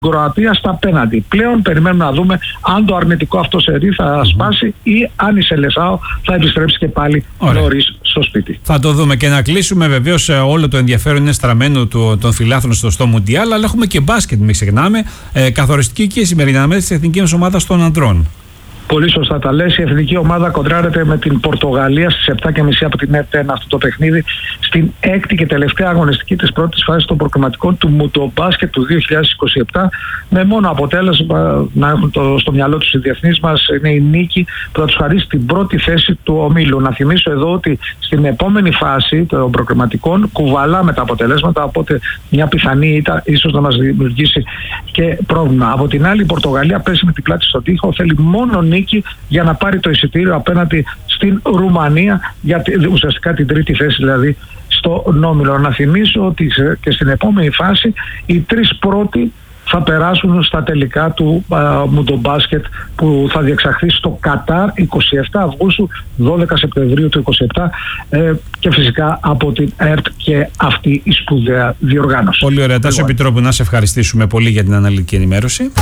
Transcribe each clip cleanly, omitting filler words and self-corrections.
Κροατία στα πέναντι. Πλέον περιμένουμε να δούμε αν το αρνητικό αυτό σερί θα σπάσει ή αν η Σελεσάο θα επιστρέψει και πάλι νωρίς στο σπίτι. Θα το δούμε και να κλείσουμε. Βεβαίως όλο το ενδιαφέρον είναι στραμμένο των φιλάθλων στο Μουντιάλ, αλλά έχουμε και μπάσκετ, μην ξεχνάμε. Καθοριστική και η σημερινή αναμέτρηση της εθνικής ομάδας των ανδρών. Πολύ σωστά τα λες. Η εθνική ομάδα κοντράρεται με την Πορτογαλία στις 7.30 από την ΕΤ1 αυτό το παιχνίδι, στην έκτη και τελευταία αγωνιστική της πρώτης φάσης των προκριματικών του Μουντομπάσκετ του 2027, με μόνο αποτέλεσμα να έχουν στο μυαλό τους οι διεθνείς μας είναι η νίκη που θα τους χαρίσει την πρώτη θέση του ομίλου. Να θυμίσω εδώ ότι στην επόμενη φάση των προκριματικών κουβαλάμε τα αποτελέσματα, οπότε μια πιθανή ήττα ίσως να μας δημιουργήσει και πρόβλημα. Από την άλλη, η Πορτογαλία πέσει με την πλάτη στον τοίχο, θέλει μόνο νίκη για να πάρει το εισιτήριο απέναντι στην Ρουμανία για ουσιαστικά την τρίτη θέση δηλαδή στο όμιλο. Να θυμίσω ότι και στην επόμενη φάση οι τρεις πρώτοι θα περάσουν στα τελικά του Μουντομπάσκετ που θα διεξαχθεί στο Κατάρ 27 Αυγούστου 12 Σεπτεμβρίου του 2027 και φυσικά από την ΕΡΤ και αυτή η σπουδαία διοργάνωση. Πολύ ωραία. Τάσο Επιτρόπου, να σε ευχαριστήσουμε πολύ για την αναλυτική ενημέρωση.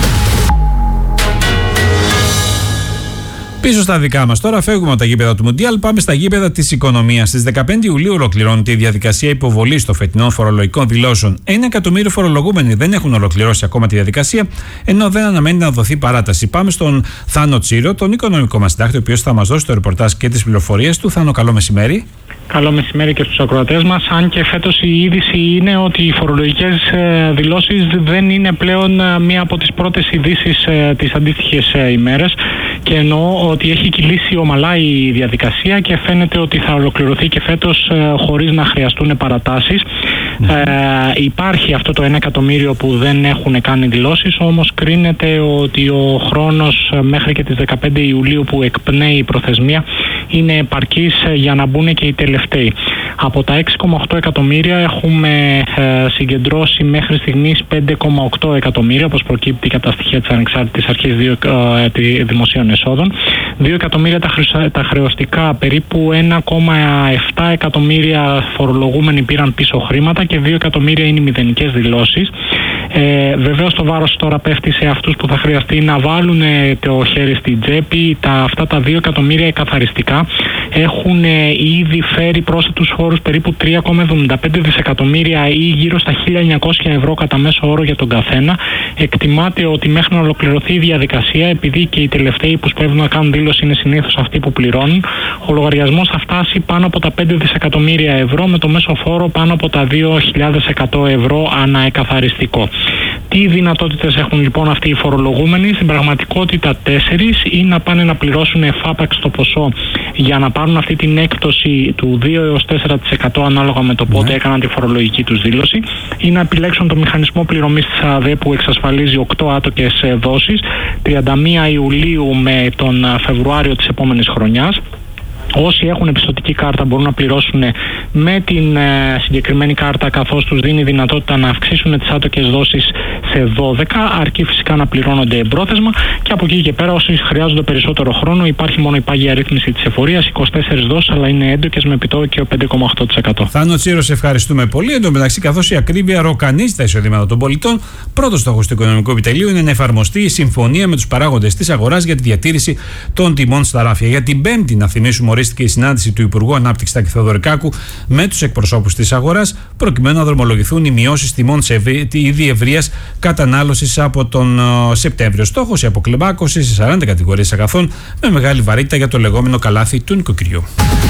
Πίσω στα δικά μας τώρα, φεύγουμε από τα γήπεδα του Μουντιάλ, πάμε στα γήπεδα της οικονομίας. Στις 15 Ιουλίου ολοκληρώνεται η διαδικασία υποβολής των φετινών φορολογικών δηλώσεων. 1 εκατομμύριο φορολογούμενοι δεν έχουν ολοκληρώσει ακόμα τη διαδικασία, ενώ δεν αναμένει να δοθεί παράταση. Πάμε στον Θάνο Τσίρο, τον οικονομικό μας συντάκτη, ο οποίος θα μας δώσει το ρεπορτάζ και τις πληροφορίες του. Θάνο, καλό μεσημέρι. Καλό μεσημέρι και στους ακροατές μας. Αν και φέτος η είδηση είναι ότι οι φορολογικές δηλώσεις δεν είναι πλέον μία από τις πρώτες ειδήσεις τις αντίστοιχες ημέρες, και εννοώ ότι έχει κυλήσει ομαλά η διαδικασία και φαίνεται ότι θα ολοκληρωθεί και φέτος χωρίς να χρειαστούν παρατάσεις. Υπάρχει αυτό το 1 εκατομμύριο που δεν έχουν κάνει δηλώσεις, όμως κρίνεται ότι ο χρόνος μέχρι και τις 15 Ιουλίου που εκπνέει η προθεσμία είναι επαρκής για να μπουν και οι τελευταίοι. Από τα 6,8 εκατομμύρια έχουμε συγκεντρώσει μέχρι στιγμής 5,8 εκατομμύρια, όπως προκύπτει και από τα στοιχεία της Ανεξάρτητης Αρχής Δημοσίων Εσόδων. 2 εκατομμύρια τα χρεωστικά, περίπου 1,7 εκατομμύρια φορολογούμενοι πήραν πίσω χρήματα και 2 εκατομμύρια είναι οι μηδενικές δηλώσεις. Βεβαίως το βάρος τώρα πέφτει σε αυτούς που θα χρειαστεί να βάλουν το χέρι στην τσέπη. Αυτά τα 2 εκατομμύρια εκαθαριστικά έχουν ήδη φέρει πρόσθετους φόρους περίπου 3,75 δισεκατομμύρια ή γύρω στα 1.900 ευρώ κατά μέσο όρο για τον καθένα. Εκτιμάται ότι μέχρι να ολοκληρωθεί η διαδικασία, επειδή και οι τελευταίοι που σπέβουν να κάνουν δήλωση είναι συνήθως αυτοί που πληρώνουν, ο λογαριασμός θα φτάσει πάνω από τα 5 δισεκατομμύρια ευρώ με το μέσο φόρο πάνω από τα 2.100 ευρώ ανά εκαθαριστικό. Τι δυνατότητες έχουν λοιπόν αυτοί οι φορολογούμενοι? Στην πραγματικότητα 4, ή να πάνε να πληρώσουν εφάπαξ το ποσό για να πάρουν αυτή την έκπτωση του 2 έως 4% ανάλογα με το πότε έκαναν τη φορολογική τους δήλωση, ή να επιλέξουν το μηχανισμό πληρωμής της ΑΔΕ που εξασφαλίζει 8 άτοκες δόσεις 31 Ιουλίου με τον Φεβρουάριο της επόμενης χρονιάς. Όσοι έχουν επιστωτική κάρτα μπορούν να πληρώσουν με την συγκεκριμένη κάρτα, καθώς τους δίνει δυνατότητα να αυξήσουν τις άτοκες δόσεις σε 12, αρκεί φυσικά να πληρώνονται εμπρόθεσμα, και από εκεί και πέρα όσοι χρειάζονται περισσότερο χρόνο υπάρχει μόνο η πάγια ρύθμιση της εφορίας, 24 δόσεις, αλλά είναι έντοκες με επιτόκιο 5,8%. Θάνο Τσίρο, σε ευχαριστούμε πολύ. Εν τω μεταξύ, καθώς η ακρίβεια ροκανίζει τα εισοδήματα των πολιτών, πρώτος στόχος του Οικονομικού Επιτελείου είναι να εφαρμοστεί η συμφωνία με τους παράγοντες της αγοράς για τη διατήρηση των τιμών στα ράφια. Για την Πέμπτη, να θυμίσουμε, ορίστηκε η συνάντηση του Υπουργού Ανάπτυξης Τάκη Θεοδωρικάκου με τους εκπροσώπους της αγοράς, προκειμένου να δρομολογηθούν οι μειώσεις τιμών σε είδη ευρείας κατανάλωσης από τον Σεπτέμβριο. Στόχος η αποκλιμάκωση σε 40 κατηγορίες αγαθών με μεγάλη βαρύτητα για το λεγόμενο καλάθι του νοικοκυριού.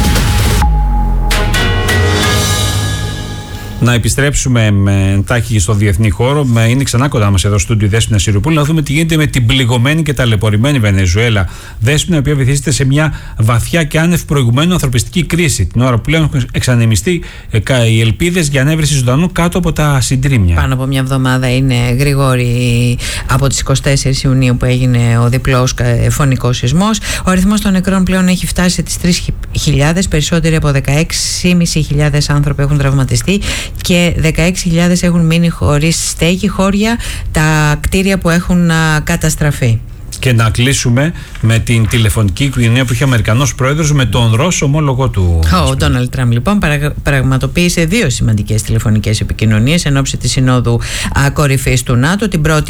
Να επιστρέψουμε εντάχει στο διεθνή χώρο. Είναι ξανά κοντά μας εδώ στο στούντιο Δέσποινα Σιριοπούλου, να δούμε τι γίνεται με την πληγωμένη και ταλαιπωρημένη Βενεζουέλα. Δέσποινα, η οποία βυθίζεται σε μια βαθιά και άνευ προηγουμένου ανθρωπιστική κρίση, την ώρα που πλέον έχουν εξανεμιστεί οι ελπίδες για ανέβρεση ζωντανού κάτω από τα συντρίμμια. Πάνω από μια εβδομάδα είναι, Γρηγόρη, από τις 24 Ιουνίου που έγινε ο διπλός φωνικός σεισμός. Ο αριθμός των νεκρών πλέον έχει φτάσει σε τις 3.000, περισσότεροι από 16.500 άνθρωποι έχουν τραυματιστεί και 16.000 έχουν μείνει χωρίς στέγη, χώρια, τα κτίρια που έχουν καταστραφεί. Και να κλείσουμε με την τηλεφωνική κοινωνία που είχε ο Αμερικανός πρόεδρος με τον Ρώσο ομόλογο του. Ο Ντόναλντ Τραμπ λοιπόν πραγματοποίησε 2 σημαντικές τηλεφωνικές επικοινωνίες εν ώψη της Συνόδου Κορυφής του ΝΑΤΟ. Την πρώτη